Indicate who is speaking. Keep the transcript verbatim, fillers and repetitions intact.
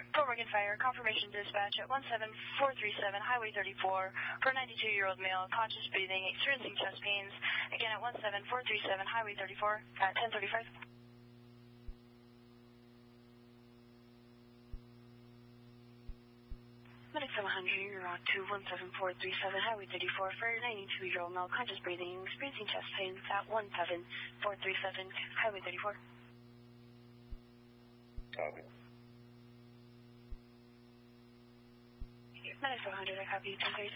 Speaker 1: Oregon Fire, confirmation dispatch at one seven four three seven Highway thirty-four for a ninety-two-year-old male, conscious breathing, experiencing chest pains. Again at one seven four three seven Highway thirty-four at ten thirty-five. Medic seven hundred, route to one seven four three seven Highway thirty-four for a ninety-two-year-old male, conscious breathing, experiencing chest pains at one seven four three seven Highway thirty-four.
Speaker 2: Copy.
Speaker 1: Medic seven hundred, I copy ten thirty-six.